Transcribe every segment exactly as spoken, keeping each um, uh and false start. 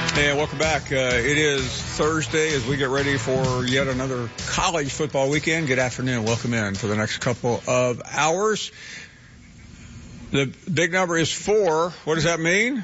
And welcome back. Uh, it is Thursday as we get ready for yet another college football weekend. Good afternoon. Welcome in for the next couple of hours. The big number is four. What does that mean?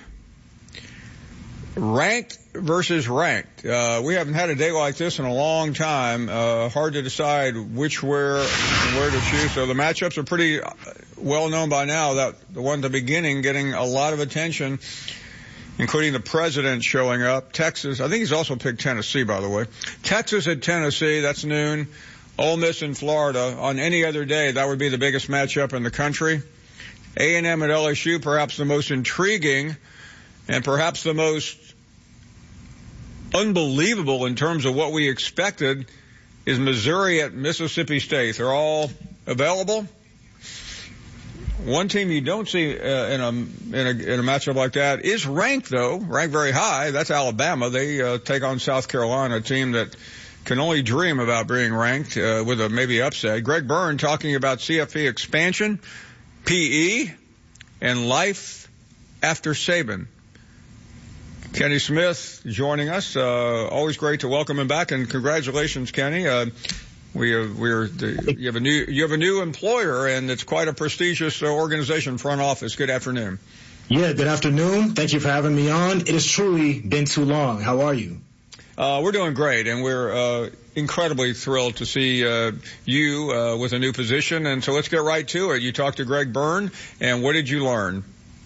Ranked versus ranked. Uh, we haven't had a day like this in a long time. Uh, hard to decide which where where to choose. So the matchups are pretty well known by now. That the one at the beginning getting a lot of attention, including the president showing up. Texas, I think he's also picked Tennessee, by the way. Texas at Tennessee, that's noon. Ole Miss in Florida. On any other day, that would be the biggest matchup in the country. A and M at L S U, perhaps the most intriguing and perhaps the most unbelievable in terms of what we expected is Missouri at Mississippi State. They're all available. One team you don't see uh, in a in a in a matchup like that is ranked, though, ranked very high. That's Alabama. They uh, take on South Carolina, a team that can only dream about being ranked uh, with a maybe upset. Greg Byrne talking about C F P expansion, P E, and life after Saban. Kenny Smith joining us. Uh, always great to welcome him back, and congratulations, Kenny. Uh, We are, we're, the, you have a new, you have a new employer, and it's quite a prestigious uh, organization, front office. Good afternoon. Yeah, good afternoon. Thank you for having me on. It has truly been too long. How are you? Uh, we're doing great, and we're, uh, incredibly thrilled to see, uh, you, uh, with a new position. And so let's get right to it. You talked to Greg Byrne, and what did you learn?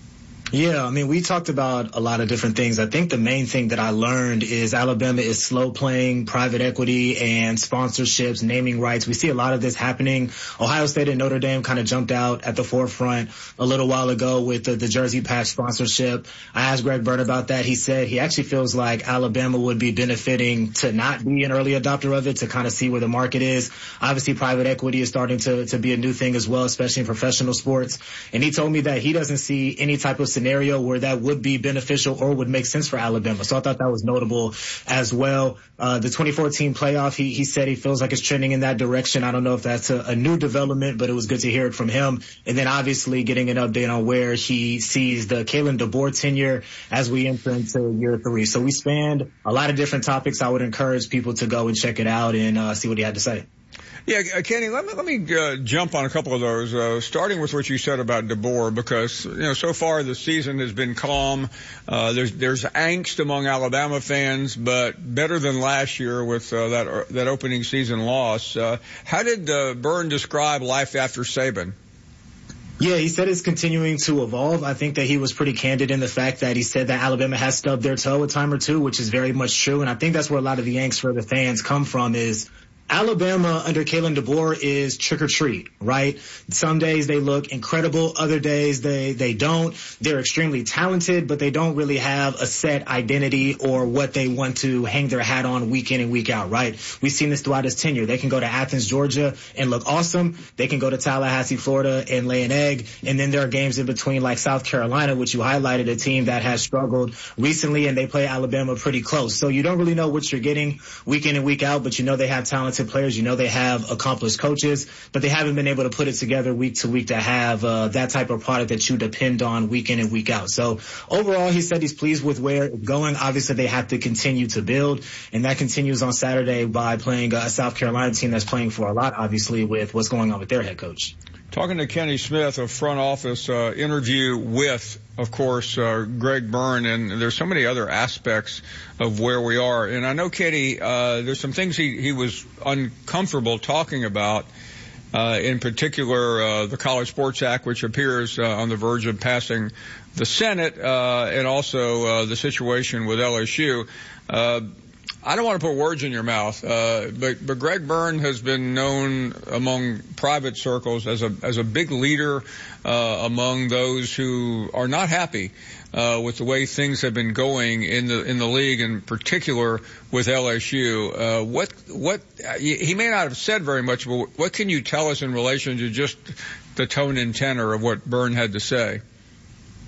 Yeah, I mean, we talked about a lot of different things. I think the main thing that I learned is Alabama is slow playing private equity and sponsorships, naming rights. We see a lot of this happening. Ohio State and Notre Dame kind of jumped out at the forefront a little while ago with the, the jersey patch sponsorship. I asked Greg Byrne about that. He said he actually feels like Alabama would be benefiting to not be an early adopter of it, to kind of see where the market is. Obviously, private equity is starting to, to be a new thing as well, especially in professional sports. And he told me that he doesn't see any type of scenario where that would be beneficial or would make sense for Alabama. So I thought that was notable as well. Uh, the twenty fourteen playoff, he, he said he feels like it's trending in that direction. I don't know if that's a, a new development, but it was good to hear it from him. And then obviously getting an update on where he sees the Kalen DeBoer tenure as we enter into year three. So we spanned a lot of different topics. I would encourage people to go and check it out and uh, see what he had to say. Yeah, Kenny, let me, let me uh, jump on a couple of those, uh, starting with what you said about DeBoer, because, you know, so far the season has been calm. Uh, there's, there's angst among Alabama fans, but better than last year with, uh, that, that opening season loss. Uh, how did, uh, Byrne describe life after Saban? Yeah, he said it's continuing to evolve. I think that he was pretty candid in the fact that he said that Alabama has stubbed their toe a time or two, which is very much true. And I think that's where a lot of the angst for the fans come from is Alabama under Kalen DeBoer is trick or treat, right? Some days they look incredible. Other days they, they don't. They're extremely talented, but they don't really have a set identity or what they want to hang their hat on week in and week out, right? We've seen this throughout his tenure. They can go to Athens, Georgia and look awesome. They can go to Tallahassee, Florida and lay an egg. And then there are games in between like South Carolina, which you highlighted, a team that has struggled recently, and they play Alabama pretty close. So you don't really know what you're getting week in and week out, but you know they have talented players. You know they have accomplished coaches, but they haven't been able to put it together week to week to have uh, that type of product that you depend on week in and week out. So overall, he said he's pleased with where it's going. Obviously, they have to continue to build, and that continues on Saturday by playing a South Carolina team that's playing for a lot, obviously, with what's going on with their head coach. Talking to Kenny Smith, a front office uh, interview with, of course, uh, Greg Byrne, and there's so many other aspects of where we are. And I know, Kenny, uh, there's some things he, he was uncomfortable talking about, uh, in particular uh, the College Sports Act, which appears uh, on the verge of passing the Senate, uh, and also uh, the situation with L S U. Uh, I don't want to put words in your mouth, uh, but, but Greg Byrne has been known among private circles as a, as a big leader, uh, among those who are not happy, uh, with the way things have been going in the, in the league, in particular with L S U. Uh, what, what, he may not have said very much, but what can you tell us in relation to just the tone and tenor of what Byrne had to say?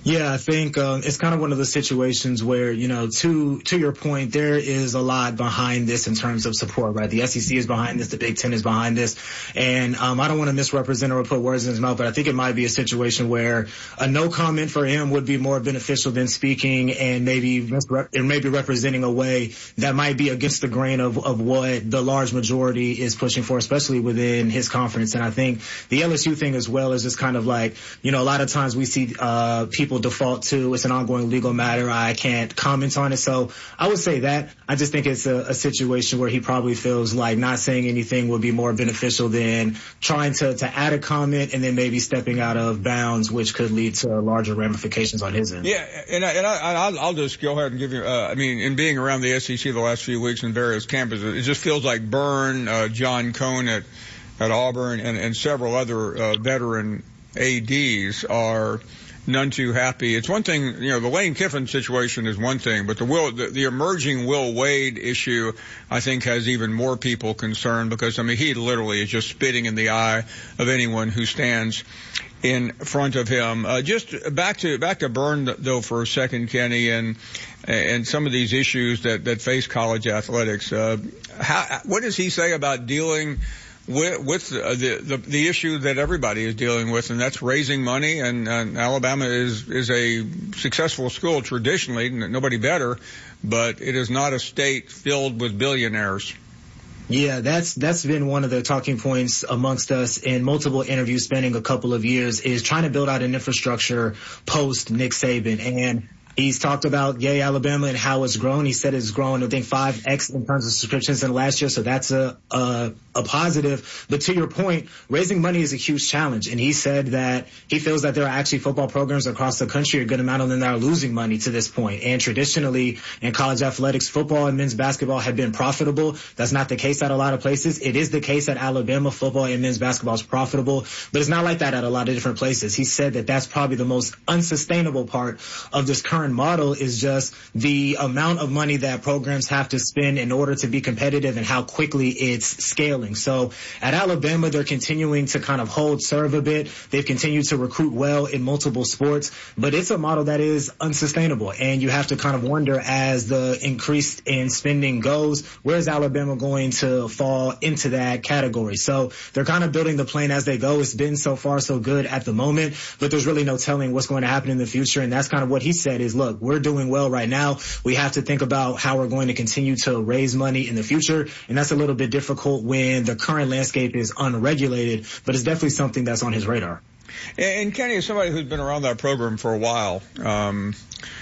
Yeah, I think um, it's kind of one of those situations where, you know, to to your point, there is a lot behind this in terms of support, right? The S E C is behind this, the Big Ten is behind this, and um, I don't want to misrepresent or put words in his mouth, but I think it might be a situation where a no comment for him would be more beneficial than speaking and maybe misrep- and maybe representing a way that might be against the grain of, of what the large majority is pushing for, especially within his conference. And I think the L S U thing as well is just kind of like, you know, a lot of times we see uh people default to it's an ongoing legal matter. I can't comment on it. So I would say that. I just think it's a, a situation where he probably feels like not saying anything would be more beneficial than trying to, to add a comment and then maybe stepping out of bounds, which could lead to larger ramifications on his end. Yeah, and, I, and I, I'll, I'll just go ahead and give you, uh, I mean, in being around the S E C the last few weeks in various campuses, it just feels like Byrne, uh, John Cohn at, at Auburn, and, and several other uh, veteran A Ds are none too happy. It's one thing, you know, the Lane Kiffin situation is one thing, but the Will, the, the emerging Will Wade issue, I think, has even more people concerned because, I mean, he literally is just spitting in the eye of anyone who stands in front of him. Uh, just back to back to Byrne though for a second, Kenny, and and some of these issues that that face college athletics. Uh, how, what does he say about dealing with, with the, the the issue that everybody is dealing with, and that's raising money? And, and Alabama is is a successful school traditionally, nobody better, but it is not a state filled with billionaires. Yeah, that's that's been one of the talking points amongst us in multiple interviews spanning a couple of years, is trying to build out an infrastructure post Nick Saban. And he's talked about Yay Alabama and how it's grown. He said it's grown, I think, five X in terms of subscriptions in the last year. So that's a, a, a positive. But to your point, raising money is a huge challenge. And he said that he feels that there are actually football programs across the country, a good amount of them, that are losing money to this point. And traditionally in college athletics, football and men's basketball have been profitable. That's not the case at a lot of places. It is the case at Alabama. Football and men's basketball is profitable, but it's not like that at a lot of different places. He said that that's probably the most unsustainable part of this current model, is just the amount of money that programs have to spend in order to be competitive and how quickly it's scaling. So at Alabama, they're continuing to kind of hold serve a bit. They've continued to recruit well in multiple sports, but it's a model that is unsustainable. And you have to kind of wonder, as the increase in spending goes, where's Alabama going to fall into that category? So they're kind of building the plane as they go. It's been so far so good at the moment, but there's really no telling what's going to happen in the future. And that's kind of what he said is, look, we're doing well right now. We have to think about how we're going to continue to raise money in the future. And that's a little bit difficult when the current landscape is unregulated, but it's definitely something that's on his radar. And Kenny, as somebody who's been around that program for a while, um,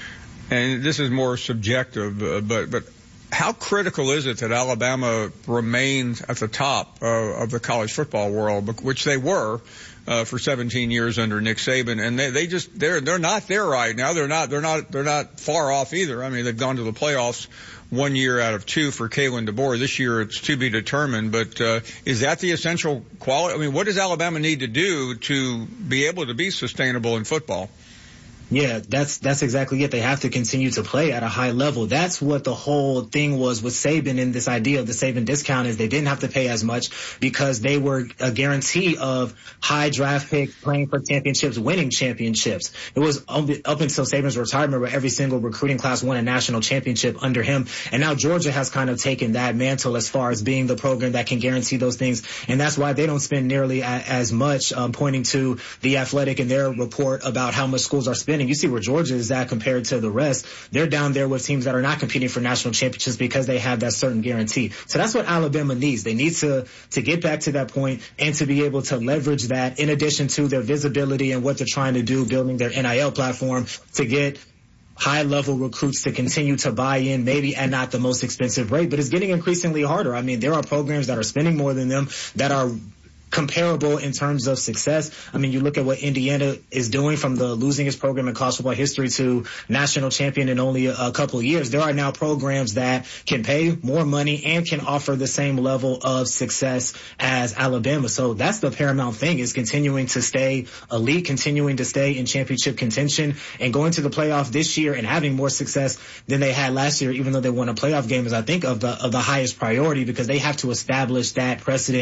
and this is more subjective, uh, but, but how critical is it that Alabama remains at the top uh, of the college football world, which they were uh, for seventeen years under Nick Saban, and they, they just they're they're not there right now. They're not they're not they're not far off either. I mean, they've gone to the playoffs one year out of two for Kalen DeBoer. This year it's to be determined. But uh, is that the essential quality? I mean, what does Alabama need to do to be able to be sustainable in football? Yeah, that's that's exactly it. They have to continue to play at a high level. That's what the whole thing was with Saban, and this idea of the Saban discount is they didn't have to pay as much because they were a guarantee of high draft picks, playing for championships, winning championships. It was up until Saban's retirement where every single recruiting class won a national championship under him. And now Georgia has kind of taken that mantle as far as being the program that can guarantee those things. And that's why they don't spend nearly a, as much, um, pointing to the Athletic and their report about how much schools are spending. You see where Georgia is at compared to the rest. They're down there with teams that are not competing for national championships because they have that certain guarantee. So that's what Alabama needs. They need to, to get back to that point and to be able to leverage that in addition to their visibility and what they're trying to do, building their N I L platform to get high-level recruits to continue to buy in, maybe at not the most expensive rate, but it's getting increasingly harder. I mean, there are programs that are spending more than them that are comparable in terms of success. I mean, you look at what Indiana is doing, from the losingest program in college football history to national champion in only a, a couple of years. There are now programs that can pay more money and can offer the same level of success as Alabama. So that's the paramount thing, is continuing to stay elite, continuing to stay in championship contention, and going to the playoff this year and having more success than they had last year, even though they won a playoff game, is I think of the of the highest priority, because they have to establish that precedent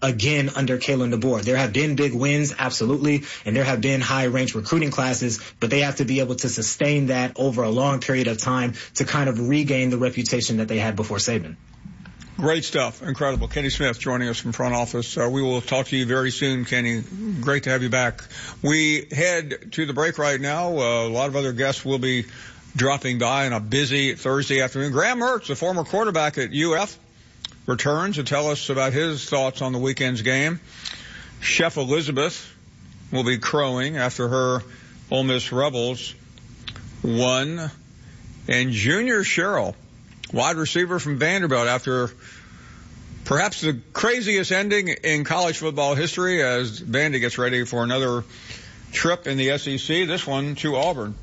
again under Kalen DeBoer. There have been big wins, absolutely, and there have been high-ranked recruiting classes, but they have to be able to sustain that over a long period of time to kind of regain the reputation that they had before Saban. Great stuff. Incredible. Kenny Smith joining us from front office. Uh, we will talk to you very soon, Kenny. Great to have you back. We head to the break right now. Uh, a lot of other guests will be dropping by on a busy Thursday afternoon. Graham Mertz, the former quarterback at U F, returns to tell us about his thoughts on the weekend's game. Chef Elizabeth will be crowing after her Ole Miss Rebels won. And Junior Sherrill, wide receiver from Vanderbilt, after perhaps the craziest ending in college football history as Vandy gets ready for another trip in the S E C, this one to Auburn.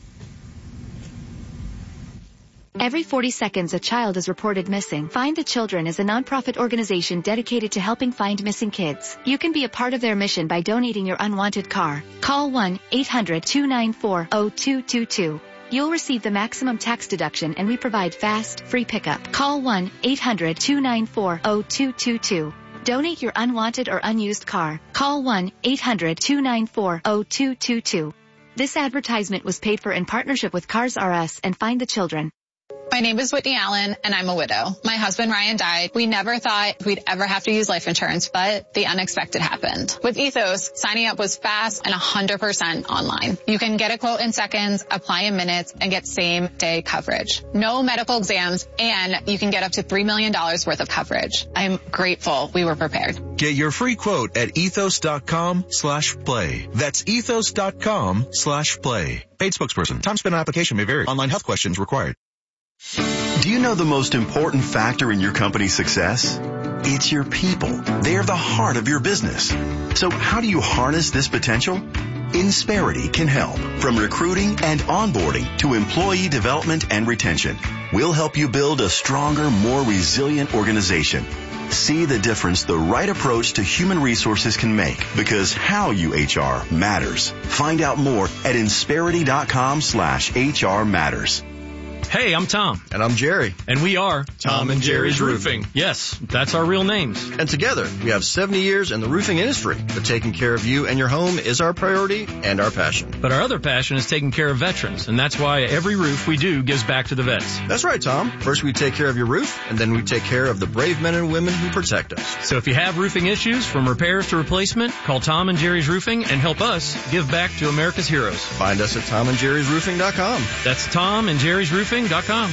Every forty seconds, a child is reported missing. Find the Children is a nonprofit organization dedicated to helping find missing kids. You can be a part of their mission by donating your unwanted car. Call one eight hundred two nine four zero two two two. You'll receive the maximum tax deduction, and we provide fast, free pickup. Call one eight hundred two nine four zero two two two. Donate your unwanted or unused car. Call one eight hundred two nine four zero two two two. This advertisement was paid for in partnership with Cars R Us and Find the Children. My name is Whitney Allen, and I'm a widow. My husband, Ryan, died. We never thought we'd ever have to use life insurance, but the unexpected happened. With Ethos, signing up was fast and one hundred percent online. You can get a quote in seconds, apply in minutes, and get same-day coverage. No medical exams, and you can get up to three million dollars worth of coverage. I'm grateful we were prepared. Get your free quote at ethos.com slash play. That's ethos.com slash play. Paid spokesperson. Time spent on application may vary. Online health questions required. Do you know the most important factor in your company's success? It's your people. They're the heart of your business. So how do you harness this potential? Insperity can help. From recruiting and onboarding to employee development and retention, we'll help you build a stronger, more resilient organization. See the difference the right approach to human resources can make, because how you H R matters. Find out more at insperity.com slash HR matters. Hey, I'm Tom. And I'm Jerry. And we are Tom and Jerry's Roofing. Yes, that's our real names. And together, we have seventy years in the roofing industry. But taking care of you and your home is our priority and our passion. But our other passion is taking care of veterans, and that's why every roof we do gives back to the vets. That's right, Tom. First we take care of your roof, and then we take care of the brave men and women who protect us. So if you have roofing issues, from repairs to replacement, call Tom and Jerry's Roofing and help us give back to America's heroes. Find us at tom and jerry's roofing dot com. That's tom and jerry's roofing dot com.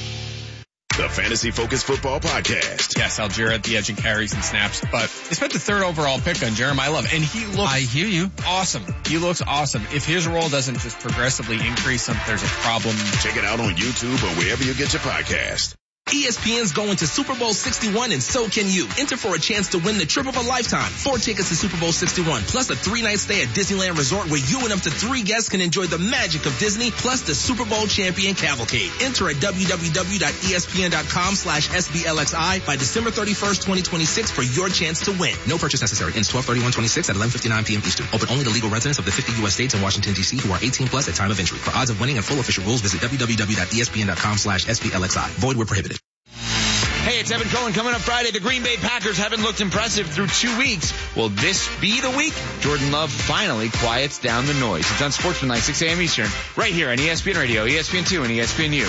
The Fantasy Focus Football Podcast. Yes, Algier at the edge and carries and snaps, but they spent the third overall pick on Jeremiah Love, and he looks I hear you. awesome. He looks awesome. If his role doesn't just progressively increase, there's a problem. Check it out on YouTube or wherever you get your podcast. E S P N's going to Super Bowl sixty-one, and so can you. Enter for a chance to win the trip of a lifetime. Four tickets to Super Bowl sixty-one, plus a three-night stay at Disneyland Resort where you and up to three guests can enjoy the magic of Disney, plus the Super Bowl champion cavalcade. Enter at www.espn.com slash SBLXI by December thirty-first, twenty twenty-six for your chance to win. No purchase necessary. Ends twelve thirty-one twenty-six at eleven fifty-nine p.m. Eastern. Open only to legal residents of the fifty U S states and Washington, D C who are eighteen plus at time of entry. For odds of winning and full official rules, visit www.espn.com slash SBLXI. Void where prohibited. Hey, it's Evan Cohen. Coming up Friday, the Green Bay Packers haven't looked impressive through two weeks. Will this be the week Jordan Love finally quiets down the noise? It's on Sports Tonight, six a.m. Eastern, right here on E S P N Radio, E S P N two, and E S P N U.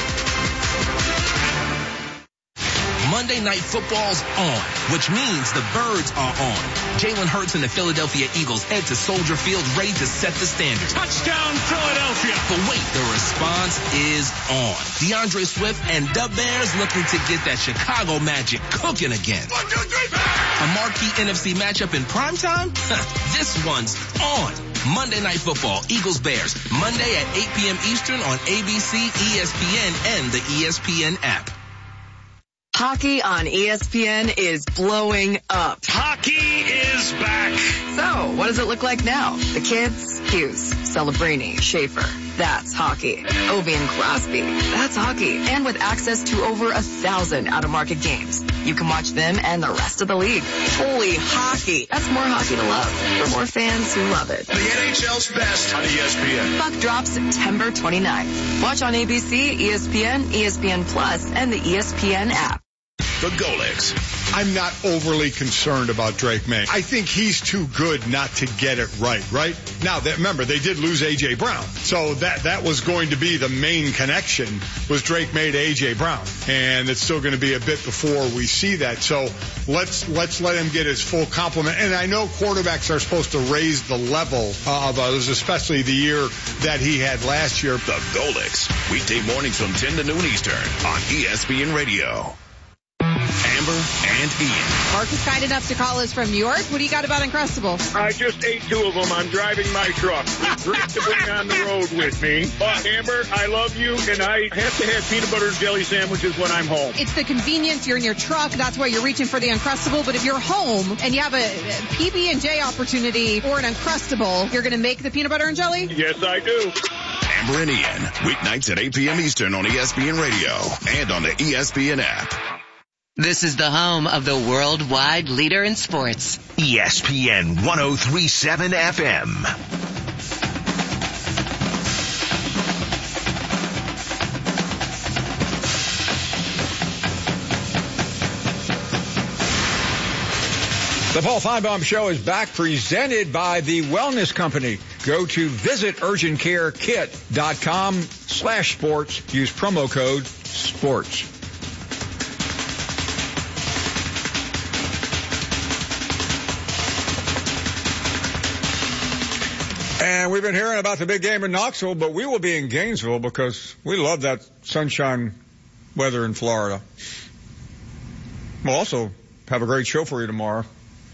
Monday Night Football's on, which means the Birds are on. Jalen Hurts and the Philadelphia Eagles head to Soldier Field ready to set the standard. Touchdown Philadelphia! But wait, the response is on. DeAndre Swift and the Bears looking to get that Chicago magic cooking again. One, two, three, Bears! A marquee N F C matchup in primetime? This one's on. Monday Night Football, Eagles Bears, Monday at eight p.m. Eastern on A B C, E S P N, and the E S P N app. Hockey on E S P N is blowing up. Hockey is back. So, what does it look like now? The kids? Hughes, Celebrini, Schaefer. That's hockey. Ovi and Crosby. That's hockey. And with access to over a thousand out-of-market games, you can watch them and the rest of the league. Holy hockey. That's more hockey to love for more fans who love it. The N H L's best on E S P N. Puck drops September twenty-ninth. Watch on A B C, E S P N, E S P N Plus, and the E S P N app. the Golics. I'm not overly concerned about Drake May. I think he's too good not to get it right, right? Now, that, remember, they did lose A J. Brown. So that, that was going to be the main connection was Drake May to A J. Brown. And it's still going to be a bit before we see that. So let's let's let him get his full complement. And I know quarterbacks are supposed to raise the level of others, especially the year that he had last year. The Golics, weekday mornings from ten to noon Eastern on E S P N Radio. Amber and Ian. Mark is kind enough to call us from New York. What do you got about Uncrustables? I just ate two of them. I'm driving my truck. Great to bring on the road with me. But Amber, I love you, and I have to have peanut butter and jelly sandwiches when I'm home. It's the convenience. You're in your truck. That's why you're reaching for the Uncrustable. But if you're home and you have a P B and J opportunity or an Uncrustable, you're going to make the peanut butter and jelly? Yes, I do. Amber and Ian, weeknights at eight p.m. Eastern on E S P N Radio and on the E S P N app. This is the home of the worldwide leader in sports. E S P N one oh three point seven F M. The Paul Feinbaum Show is back, presented by the Wellness Company. Go to visit urgent care kit dot com slash sports. Use promo code SPORTS. And we've been hearing about the big game in Knoxville, but we will be in Gainesville because we love that sunshine weather in Florida. We'll also have a great show for you tomorrow.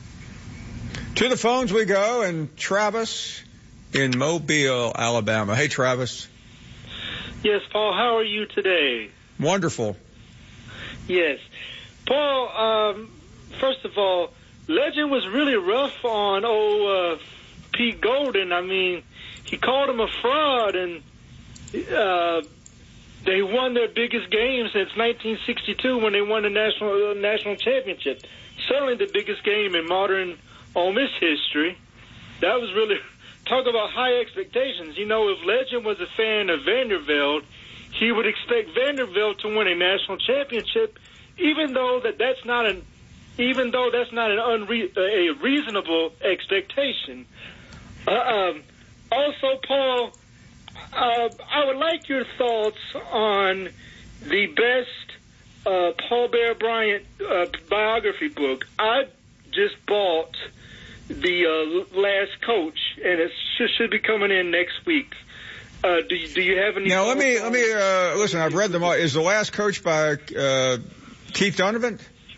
To the phones we go, and Travis in Mobile, Alabama. Hey, Travis. Yes, Paul, how are you today? Wonderful. Yes. Paul, um, first of all, Legend was really rough on old uh, Pete Golden. I mean, he called him a fraud, and uh, they won their biggest game since nineteen sixty-two when they won the national uh, national championship. Certainly the biggest game in modern Ole Miss history. That was really, talk about high expectations. You know, if Legend was a fan of Vanderbilt, he would expect Vanderbilt to win a national championship, even though that that's not an, even though that's not an unre- a reasonable expectation. Uh, um, also, Paul, uh, I would like your thoughts on the best uh, Paul Bear Bryant uh, biography book. I just bought the uh, Last Coach, and it should, should be coming in next week. Uh, do you, do you have any? Now let me let me uh, listen. I've read them all. Is The Last Coach by uh, Keith Donovan?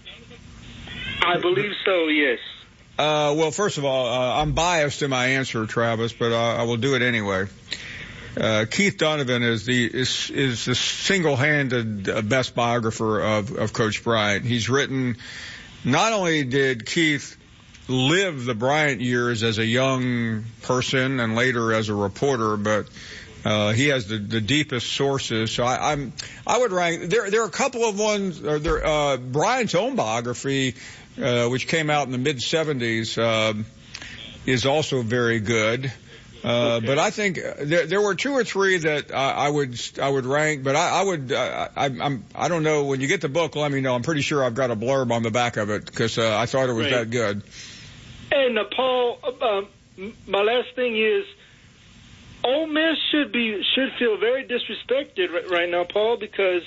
I believe so. Yes. Uh, well, first of all, uh, I'm biased in my answer, Travis, but uh, I will do it anyway. Uh, Keith Donovan is the is is the single-handed best biographer of of Coach Bryant. He's written. Not only did Keith live the Bryant years as a young person and later as a reporter, but uh, he has the, the deepest sources. So I, I'm I would rank there. There are a couple of ones. Or there, uh, Bryant's own biography, uh, which came out in the mid seventies, uh, is also very good. Uh, okay. But I think there, there were two or three that I, I would I would rank. But I, I would uh, I, I'm I don't know. When you get the book, let me know. I'm pretty sure I've got a blurb on the back of it because uh, I thought it was right. that good. And uh, Paul, uh, my last thing is, Ole Miss should be should feel very disrespected right, right now, Paul, because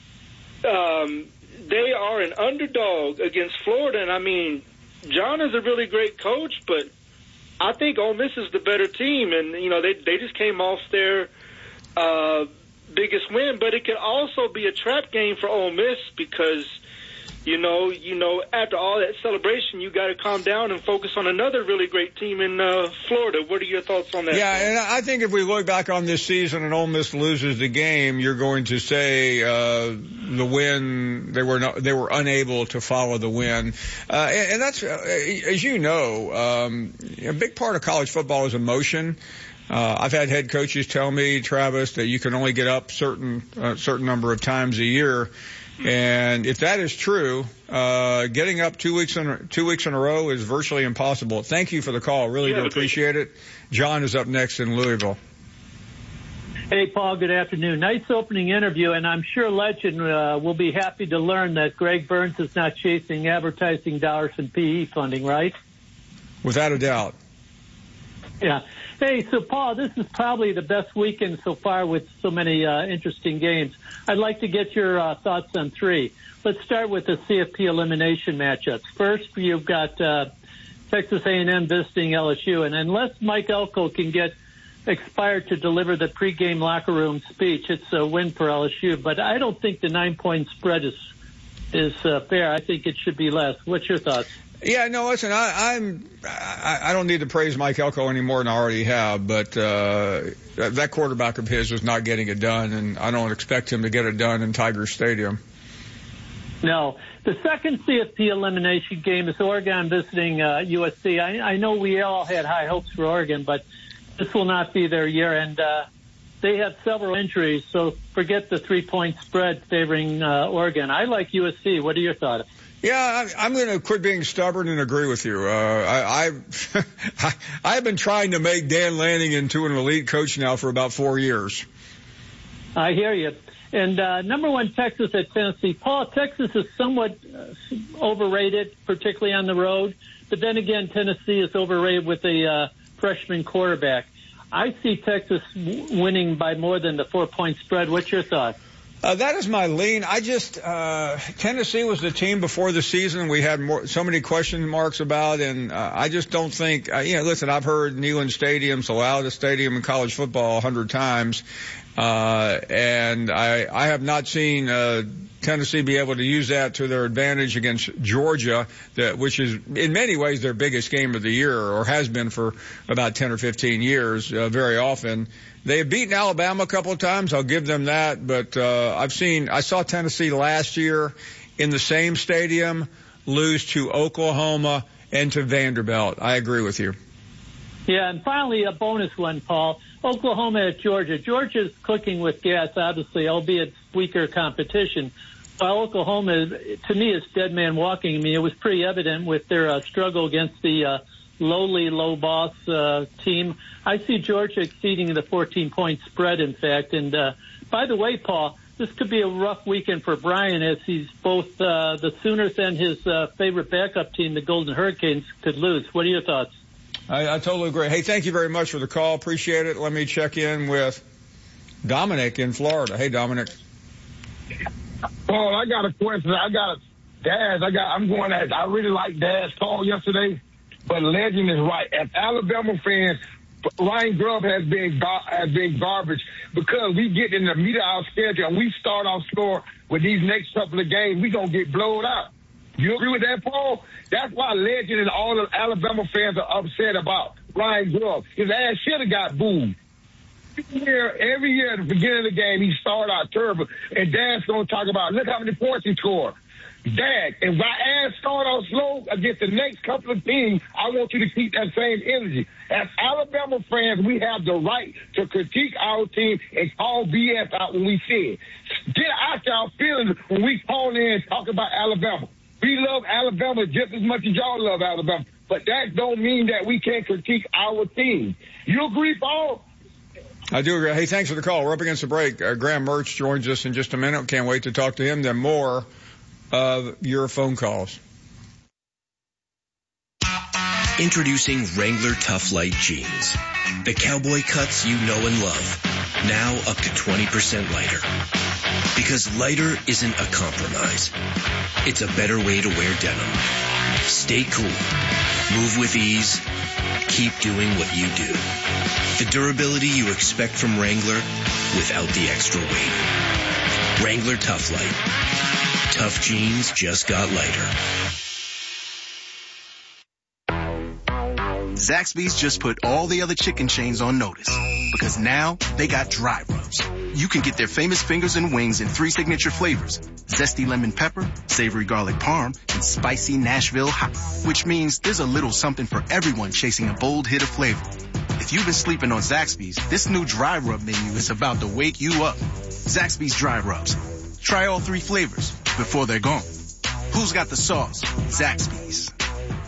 um, they are an underdog against Florida. And I mean, John is a really great coach, but I think Ole Miss is the better team, and you know they they just came off their uh, biggest win. But it could also be a trap game for Ole Miss because you know you know after all that celebration, you got to calm down and focus on another really great team in uh, Florida. What are your thoughts on that? Yeah, and I think if we look back on this season and Ole Miss loses the game, you're going to say uh, the win they were not, they were unable to follow the win, uh, and, and that's uh, as you know, um, a big part of college football is emotion. Uh, I've had head coaches tell me, Travis, that you can only get up certain uh, certain number of times a year. And if that is true, uh, getting up two weeks in two weeks in a row is virtually impossible. Thank you for the call. Really do appreciate it. John is up next in Louisville. Hey, Paul, good afternoon. Nice opening interview, and I'm sure Legend uh, will be happy to learn that Greg Burns is not chasing advertising dollars and P E funding, right? Without a doubt. Yeah. Hey, so, Paul, this is probably the best weekend so far with so many uh, interesting games. I'd like to get your uh, thoughts on three. Let's start with the C F P elimination matchups. First, you've got uh, Texas A and M visiting L S U, and unless Mike Elko can get expired to deliver the pregame locker room speech, it's a win for L S U. But I don't think the nine-point spread is is uh, fair. I think it should be less. What's your thoughts? Yeah, no, listen, I, I'm I, I don't need to praise Mike Elko any more than I already have, but uh, that quarterback of his is not getting it done, and I don't expect him to get it done in Tiger Stadium. No. The second C F P elimination game is Oregon visiting uh, U S C. I, I know we all had high hopes for Oregon, but this will not be their year, and uh, they have several injuries, so forget the three-point spread favoring uh, Oregon. I like U S C. What are your thoughts? Yeah, I, I'm going to quit being stubborn and agree with you. Uh, I, I, I've been trying to make Dan Lanning into an elite coach now for about four years. I hear you. And uh, number one, Texas at Tennessee. Paul, Texas is somewhat uh, overrated, particularly on the road. But then again, Tennessee is overrated with a uh, freshman quarterback. I see Texas w- winning by more than the four-point spread. What's your thought? Uh, that is my lean. I just, uh, Tennessee was the team before the season we had more, so many question marks about, and uh, I just don't think, uh, you know, listen, I've heard Neyland Stadium's the loudest stadium in college football a hundred times, uh, and I, I have not seen, uh, Tennessee be able to use that to their advantage against Georgia, that, which is in many ways their biggest game of the year, or has been for about ten or fifteen years, uh, very often. They have beaten Alabama a couple of times. I'll give them that. But uh, I've seen, I saw Tennessee last year in the same stadium lose to Oklahoma and to Vanderbilt. I agree with you. Yeah, and finally a bonus one, Paul. Oklahoma at Georgia. Georgia's cooking with gas, obviously, albeit weaker competition. While Oklahoma, to me, is dead man walking. I mean, it was pretty evident with their uh, struggle against the uh, lowly, low boss uh, team. I see Georgia exceeding the fourteen-point spread, in fact. And uh, by the way, Paul, this could be a rough weekend for Brian, as he's both uh, the Sooners and his uh, favorite backup team, the Golden Hurricanes, could lose. What are your thoughts? I, I totally agree. Hey, thank you very much for the call. Appreciate it. Let me check in with Dominic in Florida. Hey, Dominic. Paul, I got a question. I got a Daz. I got. I'm going at. I really like Daz's call yesterday, but Legend is right. As Alabama fans, Ryan Grubb has been gar- has been garbage because we get in the meat of our schedule and we start off slow with these next couple of games. We gonna get blown out. You agree with that, Paul? That's why Legend and all the Alabama fans are upset about Ryan Grubb. His ass should have got booed. Every year, every year at the beginning of the game, he started out terrible. And Dad's going to talk about, look how many points he scored. Dad, if my ass start out slow against the next couple of teams, I want you to keep that same energy. As Alabama fans, we have the right to critique our team and call B S out when we see it. Get out your feelings when we call in and talk about Alabama. We love Alabama just as much as y'all love Alabama. But that don't mean that we can't critique our team. You agree, Paul? I do agree. Hey, thanks for the call. We're up against the break. Uh, Graham Mertz joins us in just a minute. Can't wait to talk to him. Then more of your phone calls. Introducing Wrangler Tough Light Jeans. The cowboy cuts you know and love. Now up to twenty percent lighter. Because lighter isn't a compromise. It's a better way to wear denim. Stay cool. Move with ease. Keep doing what you do. The durability you expect from Wrangler without the extra weight. Wrangler Tough Light. Tough jeans just got lighter. Zaxby's just put all the other chicken chains on notice because now they got dry rubs. You can get their famous fingers and wings in three signature flavors: zesty lemon pepper, savory garlic parm, and spicy Nashville hot, which means there's a little something for everyone chasing a bold hit of flavor. If you've been sleeping on Zaxby's, this new dry rub menu is about to wake you up. Zaxby's dry rubs. Try all three flavors before they're gone. Who's got the sauce? Zaxby's.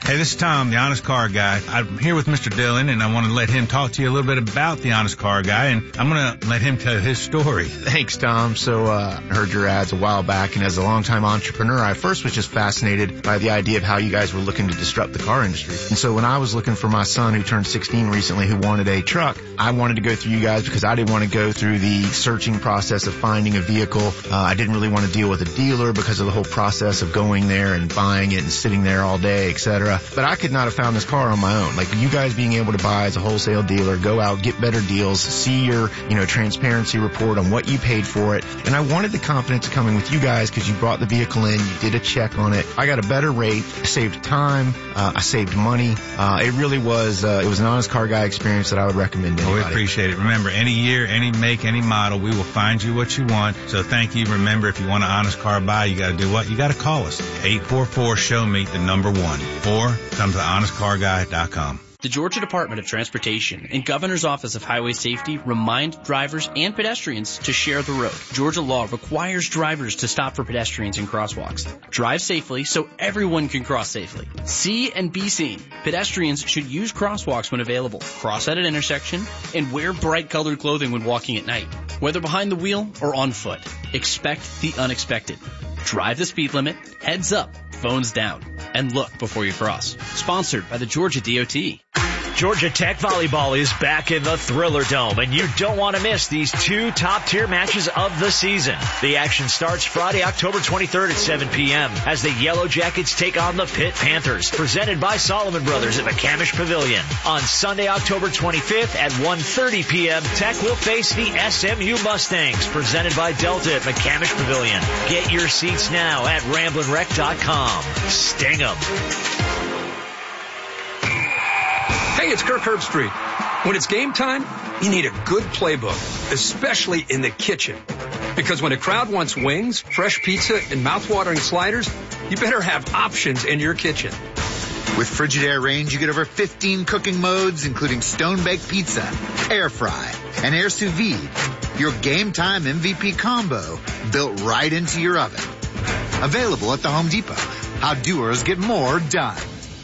Hey, this is Tom, the Honest Car Guy. I'm here with Mister Dillon, and I want to let him talk to you a little bit about the Honest Car Guy, and I'm going to let him tell his story. Thanks, Tom. So uh, I heard your ads a while back, and as a longtime entrepreneur, I first was just fascinated by the idea of how you guys were looking to disrupt the car industry. And so when I was looking for my son, who turned sixteen recently, who wanted a truck, I wanted to go through you guys because I didn't want to go through the searching process of finding a vehicle. Uh, I didn't really want to deal with a dealer because of the whole process of going there and buying it and sitting there all day, et cetera. But I could not have found this car on my own. Like, you guys being able to buy as a wholesale dealer, go out, get better deals, see your, you know, transparency report on what you paid for it. And I wanted the confidence of coming with you guys because you brought the vehicle in, you did a check on it. I got a better rate, I saved time, uh, I saved money. Uh, it really was, uh, it was an Honest Car Guy experience that I would recommend to anybody. Oh, we appreciate it. Remember, any year, any make, any model, we will find you what you want. So thank you. Remember, if you want an Honest Car buy, you got to do what? You got to call us. eight four four, show me the number one. Or come to honest car guy dot com. The Georgia Department of Transportation and Governor's Office of Highway Safety remind drivers and pedestrians to share the road. Georgia law requires drivers to stop for pedestrians in crosswalks. Drive safely so everyone can cross safely. See and be seen. Pedestrians should use crosswalks when available, cross at an intersection, and wear bright colored clothing when walking at night. Whether behind the wheel or on foot, expect the unexpected. Drive the speed limit, heads up, phones down, and look before you cross. Sponsored by the Georgia D O T. Georgia Tech Volleyball is back in the Thriller Dome, and you don't want to miss these two top-tier matches of the season. The action starts Friday, October twenty-third at seven p.m. as the Yellow Jackets take on the Pitt Panthers, presented by Solomon Brothers at McCamish Pavilion. On Sunday, October twenty-fifth at one thirty p.m., Tech will face the S M U Mustangs, presented by Delta at McCamish Pavilion. Get your seats now at ramblin rec dot com. Sting 'em. Hey, it's Kirk Herbstreit. When it's game time, you need a good playbook, especially in the kitchen. Because when a crowd wants wings, fresh pizza, and mouth-watering sliders, you better have options in your kitchen. With Frigidaire Range, you get over fifteen cooking modes, including stone-baked pizza, air fry, and air sous vide. Your game time M V P combo built right into your oven. Available at the Home Depot. How doers get more done.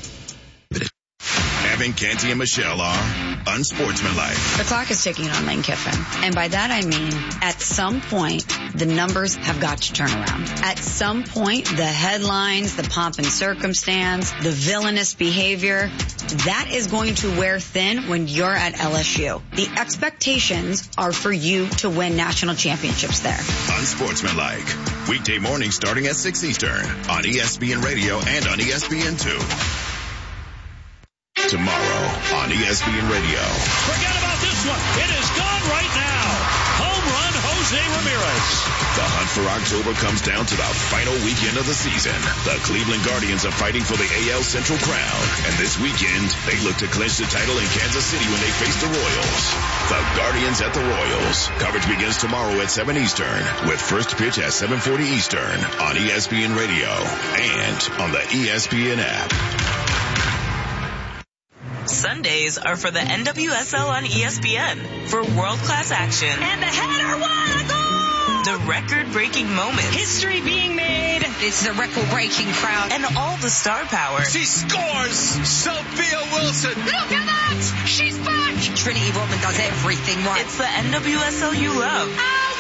Evan, Canty, and Michelle are unsportsmanlike. The clock is ticking on Lane Kiffin. And by that I mean, at some point, the numbers have got to turn around. At some point, the headlines, the pomp and circumstance, the villainous behavior, that is going to wear thin when you're at L S U. The expectations are for you to win national championships there. Unsportsmanlike. Weekday mornings starting at six Eastern on E S P N Radio and on E S P N two. Tomorrow on E S P N Radio. Forget about this one. It is gone right now. Home run, Jose Ramirez. The hunt for October comes down to the final weekend of the season. The Cleveland Guardians are fighting for the A L Central crown. And this weekend, they look to clinch the title in Kansas City when they face the Royals. The Guardians at the Royals. Coverage begins tomorrow at seven Eastern with first pitch at seven forty Eastern on E S P N Radio and on the E S P N app. Sundays are for the N W S L on E S P N for world-class action. And the header won a goal! The record-breaking moments. History being made. It's the record-breaking crowd. And all the star power. She scores! Sophia Wilson! Look at that! She's back! Trinity Rodman does everything right. It's the N W S L you love.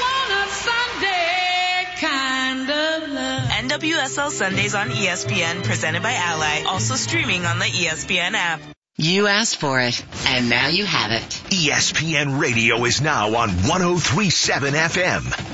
I want a Sunday kind of love. N W S L Sundays on E S P N, presented by Ally. Also streaming on the E S P N app. You asked for it, and now you have it. E S P N Radio is now on one oh three point seven F M.